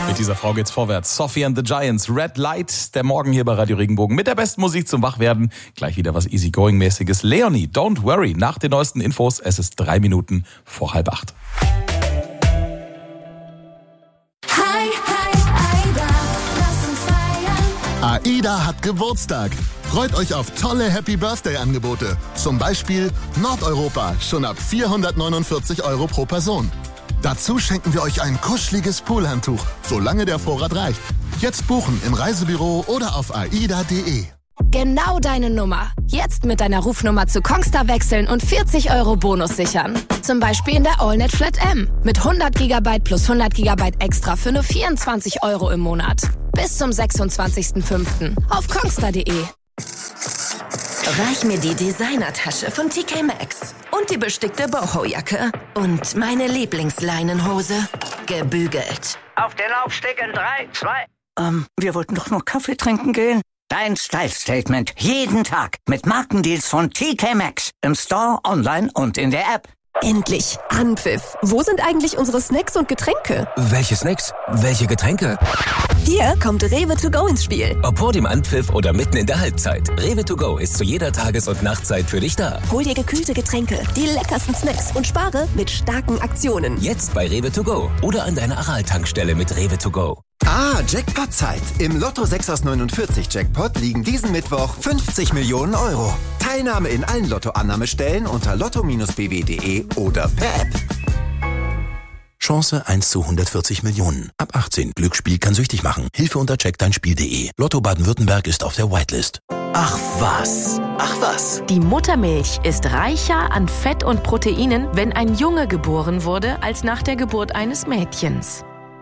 Mit dieser Frau geht's vorwärts. Sophie and the Giants, Red Light, der Morgen hier bei Radio Regenbogen mit der besten Musik zum Wachwerden. Gleich wieder was Easygoing-mäßiges. Leonie, don't worry. Nach den neuesten Infos, es ist 3 Minuten vor 7:30. AIDA hat Geburtstag. Freut euch auf tolle Happy-Birthday-Angebote. Zum Beispiel Nordeuropa, schon ab 449 € pro Person. Dazu schenken wir euch ein kuscheliges Poolhandtuch, solange der Vorrat reicht. Jetzt buchen im Reisebüro oder auf aida.de. Genau deine Nummer. Jetzt mit deiner Rufnummer zu Kongstar wechseln und 40 € Bonus sichern. Zum Beispiel in der AllNet Flat M. Mit 100 GB plus 100 GB extra für nur 24 € im Monat. Bis zum 26.05. auf kongstar.de. Reich mir die Designertasche von TK Maxx und die bestickte Boho-Jacke und meine Lieblingsleinenhose, gebügelt. Auf den Laufsteg in 3, 2... Wir wollten doch nur Kaffee trinken gehen. Dein Style-Statement jeden Tag mit Markendeals von TK Maxx. Im Store, online und in der App. Endlich Anpfiff. Wo sind eigentlich unsere Snacks und Getränke? Welche Snacks? Welche Getränke? Hier kommt Rewe to go ins Spiel. Ob vor dem Anpfiff oder mitten in der Halbzeit. Rewe to go ist zu jeder Tages- und Nachtzeit für dich da. Hol dir gekühlte Getränke, die leckersten Snacks und spare mit starken Aktionen. Jetzt bei Rewe to go oder an deiner Aral-Tankstelle mit Rewe to go. Jackpot-Zeit. Im Lotto 6 aus 49 Jackpot liegen diesen Mittwoch 50 Millionen €. Teilnahme in allen Lottoannahmestellen unter lotto-bw.de oder per App. Chance 1 zu 140 Millionen. Ab 18. Glücksspiel kann süchtig machen. Hilfe unter checkdeinspiel.de. Lotto Baden-Württemberg ist auf der Whitelist. Ach was. Die Muttermilch ist reicher an Fett und Proteinen, wenn ein Junge geboren wurde, als nach der Geburt eines Mädchens.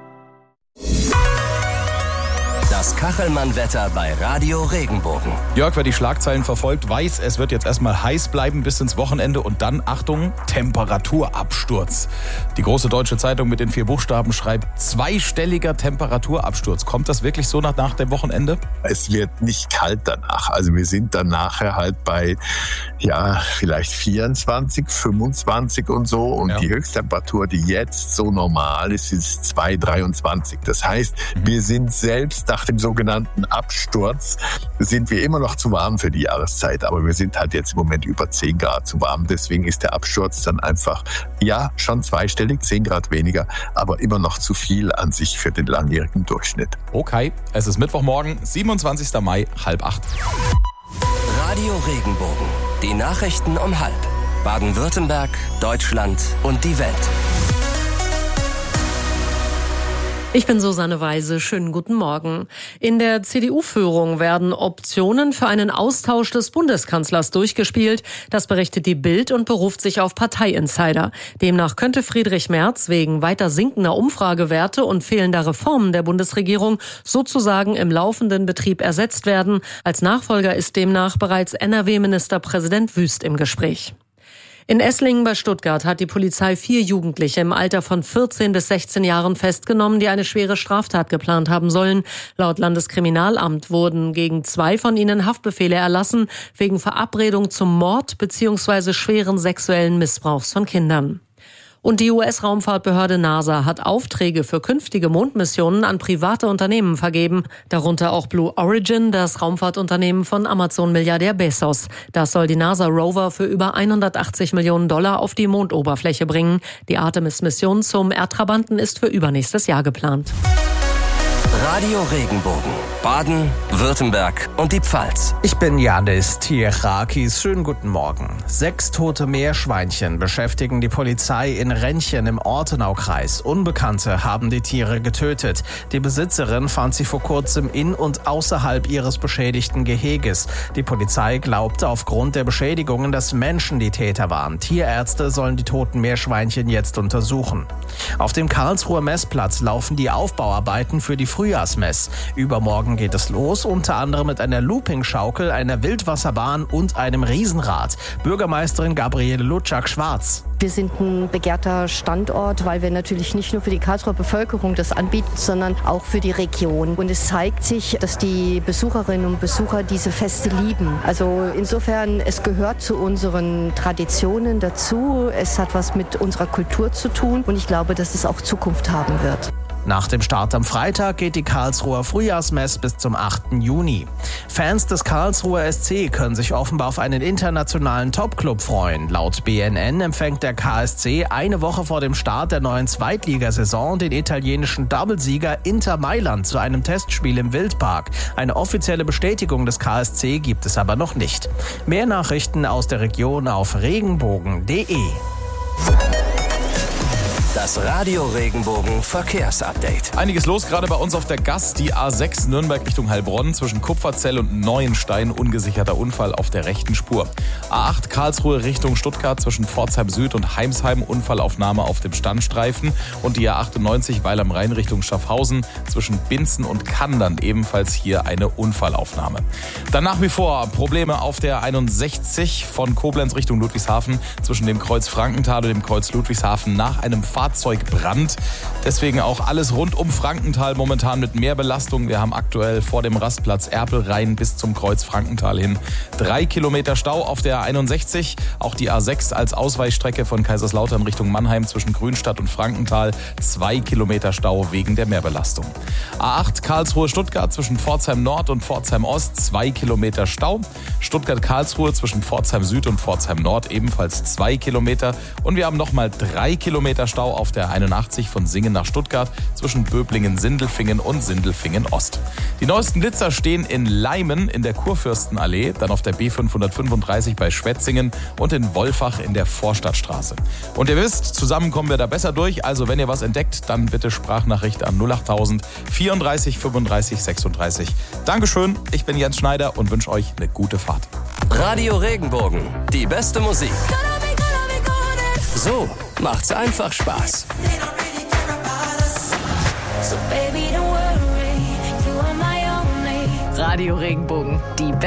Das Kachelmann-Wetter bei Radio Regenbogen. Jörg, wer die Schlagzeilen verfolgt, weiß, es wird jetzt erstmal heiß bleiben bis ins Wochenende und dann, Achtung, Temperaturabsturz. Die große deutsche Zeitung mit den 4 Buchstaben schreibt, 2-stelliger Temperaturabsturz. Kommt das wirklich so nach dem Wochenende? Es wird nicht kalt danach. Also wir sind dann nachher halt bei, vielleicht 24, 25 und so. Und die Höchsttemperatur, die jetzt so normal ist 2,23. Das heißt, wir sind selbst nach dem sogenannten Absturz, sind wir immer noch zu warm für die Jahreszeit. Aber wir sind halt jetzt im Moment über 10 Grad zu warm. Deswegen ist der Absturz dann einfach, schon zweistellig, 10 Grad weniger, aber immer noch zu viel an sich für den langjährigen Durchschnitt. Okay, es ist Mittwochmorgen, 27. Mai, 7:30. Radio Regenbogen. Die Nachrichten um 7:30. Baden-Württemberg, Deutschland und die Welt. Ich bin Susanne Weise. Schönen guten Morgen. In der CDU-Führung werden Optionen für einen Austausch des Bundeskanzlers durchgespielt. Das berichtet die Bild und beruft sich auf Parteiinsider. Demnach könnte Friedrich Merz wegen weiter sinkender Umfragewerte und fehlender Reformen der Bundesregierung sozusagen im laufenden Betrieb ersetzt werden. Als Nachfolger ist demnach bereits NRW-Ministerpräsident Wüst im Gespräch. In Esslingen bei Stuttgart hat die Polizei 4 Jugendliche im Alter von 14 bis 16 Jahren festgenommen, die eine schwere Straftat geplant haben sollen. Laut Landeskriminalamt wurden gegen 2 von ihnen Haftbefehle erlassen, wegen Verabredung zum Mord bzw. schweren sexuellen Missbrauchs von Kindern. Und die US-Raumfahrtbehörde NASA hat Aufträge für künftige Mondmissionen an private Unternehmen vergeben, darunter auch Blue Origin, das Raumfahrtunternehmen von Amazon-Milliardär Bezos. Das soll die NASA-Rover für über $180 Millionen auf die Mondoberfläche bringen. Die Artemis-Mission zum Erdtrabanten ist für übernächstes Jahr geplant. Radio Regenbogen. Baden, Württemberg und die Pfalz. Ich bin Janis Tierakis. Schönen guten Morgen. 6 tote Meerschweinchen beschäftigen die Polizei in Rennchen im Ortenaukreis. Unbekannte haben die Tiere getötet. Die Besitzerin fand sie vor kurzem in und außerhalb ihres beschädigten Geheges. Die Polizei glaubte aufgrund der Beschädigungen, dass Menschen die Täter waren. Tierärzte sollen die toten Meerschweinchen jetzt untersuchen. Auf dem Karlsruher Messplatz laufen die Aufbauarbeiten für die Frühjahrsmess. Übermorgen geht es los, unter anderem mit einer Looping-Schaukel, einer Wildwasserbahn und einem Riesenrad. Bürgermeisterin Gabriele Lutschak-Schwarz. Wir sind ein begehrter Standort, weil wir natürlich nicht nur für die Karlsruher Bevölkerung das anbieten, sondern auch für die Region. Und es zeigt sich, dass die Besucherinnen und Besucher diese Feste lieben. Also insofern, es gehört zu unseren Traditionen dazu. Es hat was mit unserer Kultur zu tun und ich glaube, dass es auch Zukunft haben wird. Nach dem Start am Freitag geht die Karlsruher Frühjahrsmess bis zum 8. Juni. Fans des Karlsruher SC können sich offenbar auf einen internationalen Topclub freuen. Laut BNN empfängt der KSC eine Woche vor dem Start der neuen Zweitligasaison den italienischen Doublesieger Inter Mailand zu einem Testspiel im Wildpark. Eine offizielle Bestätigung des KSC gibt es aber noch nicht. Mehr Nachrichten aus der Region auf regenbogen.de. Das Radio Regenbogen Verkehrsupdate. Einiges los, gerade bei uns auf der Gass. Die A6 Nürnberg Richtung Heilbronn zwischen Kupferzell und Neuenstein. Ungesicherter Unfall auf der rechten Spur. A8 Karlsruhe Richtung Stuttgart zwischen Pforzheim Süd und Heimsheim. Unfallaufnahme auf dem Standstreifen. Und die A98 Weil am Rhein Richtung Schaffhausen zwischen Binzen und Kandern. Ebenfalls hier eine Unfallaufnahme. Dann nach wie vor Probleme auf der 61 von Koblenz Richtung Ludwigshafen zwischen dem Kreuz Frankenthal und dem Kreuz Ludwigshafen nach einem Fahrzeugbrand. Deswegen auch alles rund um Frankenthal momentan mit mehr Belastung. Wir haben aktuell vor dem Rastplatz Erpelrhein bis zum Kreuz Frankenthal hin 3 Kilometer Stau auf der 61. Auch die A6 als Ausweichstrecke von Kaiserslautern Richtung Mannheim zwischen Grünstadt und Frankenthal 2 Kilometer Stau wegen der Mehrbelastung. A8 Karlsruhe-Stuttgart zwischen Pforzheim Nord und Pforzheim Ost 2 Kilometer Stau. Stuttgart-Karlsruhe zwischen Pforzheim Süd und Pforzheim Nord ebenfalls 2 Kilometer. Und wir haben nochmal 3 Kilometer Stau auf der 81 von Singen nach Stuttgart zwischen Böblingen-Sindelfingen und Sindelfingen-Ost. Die neuesten Blitzer stehen in Leimen in der Kurfürstenallee, dann auf der B535 bei Schwetzingen und in Wolfach in der Vorstadtstraße. Und ihr wisst, zusammen kommen wir da besser durch. Also wenn ihr was entdeckt, dann bitte Sprachnachricht an 08000 34 35 36. Dankeschön, ich bin Jens Schneider und wünsche euch eine gute Fahrt. Radio Regenbogen, die beste Musik. So macht's einfach Spaß. Radio Regenbogen, die